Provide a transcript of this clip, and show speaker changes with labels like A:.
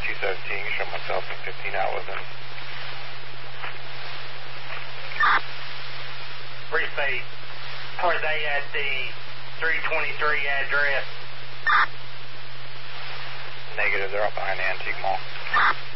A: 217, show myself in 15 out with him.
B: Free Space, are they at the 323 address?
A: Negative, they're up behind the Antique Mall.